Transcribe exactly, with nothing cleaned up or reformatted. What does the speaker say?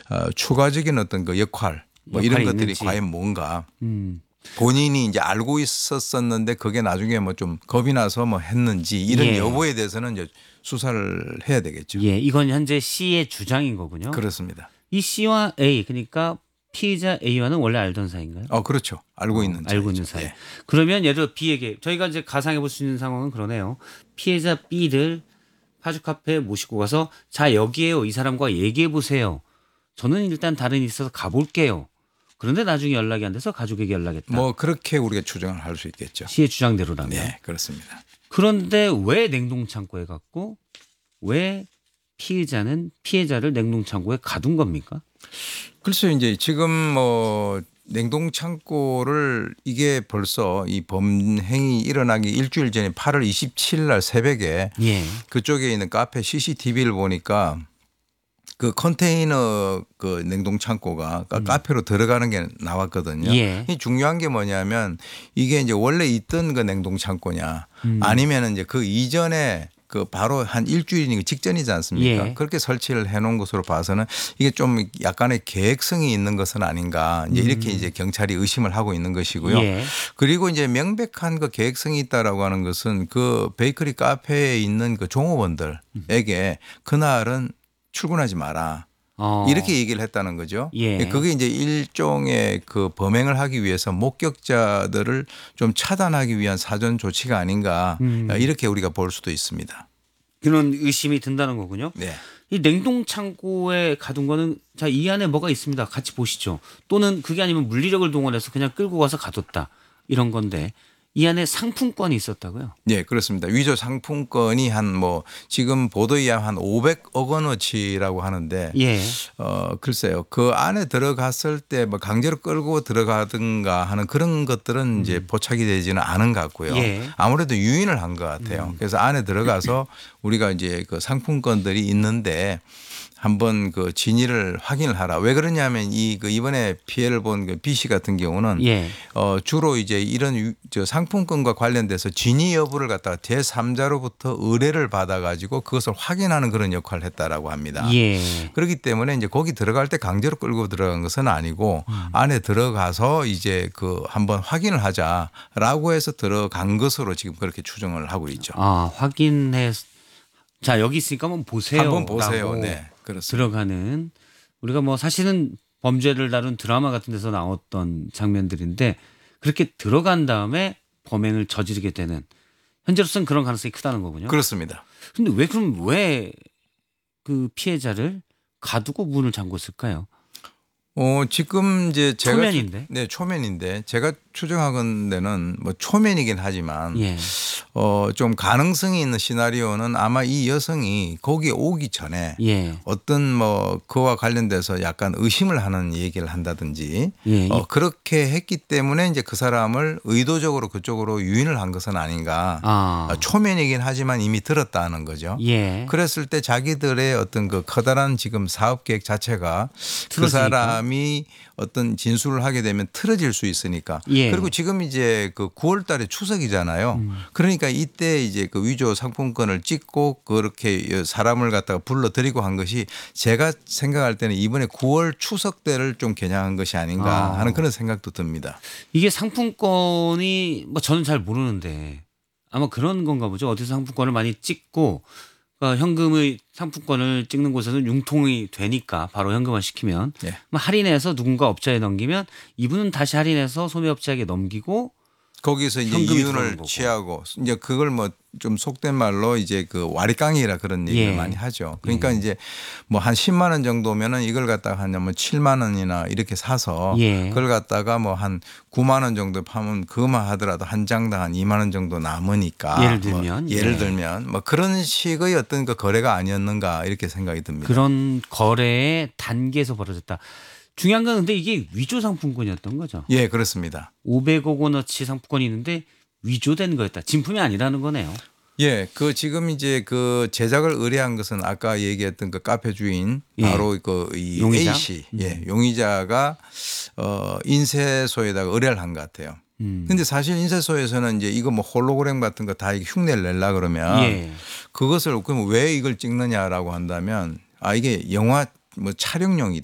어, 추가적인 어떤 그 역할 뭐 이런 것들이 있는지. 과연 뭔가 음. 본인이 이제 알고 있었었는데 그게 나중에 뭐 좀 겁이 나서 뭐 했는지 이런 예. 여부에 대해서는 이제 수사를 해야 되겠죠. 예, 이건 현재 C의 주장인 거군요. 그렇습니다. 이 C와 A 그러니까 피해자 A와는 원래 알던 사이인가요? 어, 그렇죠. 알고 어, 있는 알고 있는 사이죠. 사이. 예. 그러면 예를 들어 B에게 저희가 이제 가상해 볼 수 있는 상황은 그러네요. 피해자 B를 파주 카페에 모시고 가서 자 여기에요. 이 사람과 얘기해 보세요. 저는 일단 다른 일이 있어서 가볼게요. 그런데 나중에 연락이 안 돼서 가족에게 연락했다. 뭐 그렇게 우리가 추정을 할 수 있겠죠. C의 주장대로라면. 네, 그렇습니다. 그런데 왜 냉동창고에 갔고 왜 피해자는 피해자를 냉동창고에 가둔 겁니까? 글쎄요, 이제 지금 뭐 냉동 창고를 이게 벌써 이 범행이 일어나기 일주일 전에 팔월 이십칠일 날 새벽에 예. 그쪽에 있는 카페 씨씨티비를 보니까 그 컨테이너 그 냉동 창고가 음. 카페로 들어가는 게 나왔거든요. 예. 이 중요한 게 뭐냐면 이게 이제 원래 있던 그 냉동 창고냐 음. 아니면 이제 그 이전에 그 바로 한 일주일 직전이지 않습니까? 예. 그렇게 설치를 해 놓은 것으로 봐서는 이게 좀 약간의 계획성이 있는 것은 아닌가 이제 이렇게 음. 이제 경찰이 의심을 하고 있는 것이고요. 예. 그리고 이제 명백한 그 계획성이 있다라고 하는 것은 그 베이커리 카페에 있는 그 종업원들에게 그날은 출근하지 마라. 어. 이렇게 얘기를 했다는 거죠. 예. 그게 이제 일종의 그 범행을 하기 위해서 목격자들을 좀 차단하기 위한 사전 조치가 아닌가 음. 이렇게 우리가 볼 수도 있습니다. 그런 의심이 든다는 거군요. 네. 이 냉동 창고에 가둔 거는 자, 이 안에 뭐가 있습니다. 같이 보시죠. 또는 그게 아니면 물리력을 동원해서 그냥 끌고 가서 가뒀다. 이런 건데 이 안에 상품권이 있었다고요? 네, 그렇습니다. 위조 상품권이 한 뭐 지금 보도에 의하면 한 오백억 원어치라고 하는데 예. 어, 글쎄요. 그 안에 들어갔을 때 뭐 강제로 끌고 들어가든가 하는 그런 것들은 음. 이제 포착이 되지는 않은 것 같고요. 예. 아무래도 유인을 한 것 같아요. 음. 그래서 안에 들어가서 우리가 이제 그 상품권들이 있는데 한번 그 진위를 확인을 하라. 왜 그러냐면 이 그 이번에 피해를 본 그 B 씨 같은 경우는 예. 어 주로 이제 이런 저 상품권과 관련돼서 진위 여부를 갖다가 제삼자로부터 의뢰를 받아 가지고 그것을 확인하는 그런 역할을 했다라고 합니다. 예. 그렇기 때문에 이제 거기 들어갈 때 강제로 끌고 들어간 것은 아니고 음. 안에 들어가서 이제 그 한번 확인을 하자라고 해서 들어간 것으로 지금 그렇게 추정을 하고 있죠. 아, 확인해. 자, 여기 있으니까 한번 보세요. 한번 보세요. 네. 그렇습니다. 들어가는 우리가 뭐 사실은 범죄를 다룬 드라마 같은 데서 나왔던 장면들인데 그렇게 들어간 다음에 범행을 저지르게 되는 현재로서는 그런 가능성이 크다는 거군요. 그렇습니다. 근데 왜 그럼 왜 그 피해자를 가두고 문을 잠궜을까요? 어, 지금 이제 제가 초면인데. 네, 초면인데 제가 추정하건대는 뭐 초면이긴 하지만 예. 어, 좀 가능성이 있는 시나리오는 아마 이 여성이 거기에 오기 전에 예. 어떤 뭐 그와 관련돼서 약간 의심을 하는 얘기를 한다든지 예. 어, 그렇게 했기 때문에 이제 그 사람을 의도적으로 그쪽으로 유인을 한 것은 아닌가. 아. 초면이긴 하지만 이미 들었다는 거죠. 예. 그랬을 때 자기들의 어떤 그 커다란 지금 사업 계획 자체가 그 틀어지니까. 사람이 어떤 진술을 하게 되면 틀어질 수 있으니까. 예. 그리고 지금 이제 그 구월 달에 추석이잖아요. 음. 그러니까 이때 이제 그 위조 상품권을 찍고 그렇게 사람을 갖다가 불러들이고 한 것이 제가 생각할 때는 이번에 구월 추석 때를 좀 겨냥한 것이 아닌가 아. 하는 그런 생각도 듭니다. 이게 상품권이 뭐 저는 잘 모르는데 아마 그런 건가 보죠. 어디서 상품권을 많이 찍고 그러니까 현금의 상품권을 찍는 곳에서는 융통이 되니까 바로 현금화 시키면 예. 할인해서 누군가 업자에 넘기면 이분은 다시 할인해서 소매업자에게 넘기고 거기서 이제 이윤을 취하고 이제 그걸 뭐 좀 속된 말로 이제 그 와리깡이라 그런 얘기를 예. 많이 하죠. 그러니까 예. 이제 뭐 한 십만 원 정도면은 이걸 갖다가 한 뭐 칠만 원이나 이렇게 사서 예. 그걸 갖다가 뭐 한 구만 원 정도 파면 그만 하더라도 한 장당 한 이만 원 정도 남으니까 예를 들면 뭐 예를 예. 들면 뭐 그런 식의 어떤 그 거래가 아니었는가 이렇게 생각이 듭니다. 그런 거래의 단계에서 벌어졌다. 중요한 건 근데 이게 위조 상품권이었던 거죠. 예, 그렇습니다. 오백억 원어치 상품권이 있는데 위조된 거였다. 진품이 아니라는 거네요. 예, 그 지금 이제 그 제작을 의뢰한 것은 아까 얘기했던 그 카페 주인 바로 예. 그 이 용의자? A 씨, 예, 용의자가 어 인쇄소에다가 의뢰를 한 것 같아요. 음. 근데 사실 인쇄소에서는 이제 이거 뭐 홀로그램 같은 거 다 흉내를 내려 그러면 예. 그것을 그럼 왜 이걸 찍느냐라고 한다면 아 이게 영화 뭐 촬영용이다.